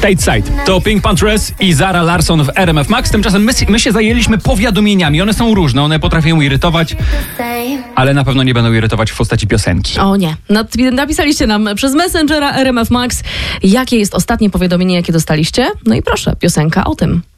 Stateside. To Pink Panthers i Zara Larsson w RMF Max. Tymczasem my się zajęliśmy powiadomieniami. One są różne, one potrafią irytować, ale na pewno nie będą irytować w postaci piosenki. O nie. Napisaliście nam przez Messengera RMF Max, jakie jest ostatnie powiadomienie, jakie dostaliście. No i proszę, piosenka o tym.